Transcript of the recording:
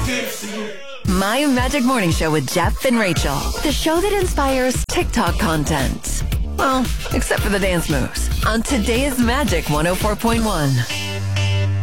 My Magic Morning Show with Jeff and Rachel. The show that inspires TikTok content. Well, except for the dance moves. On today's Magic 104.1.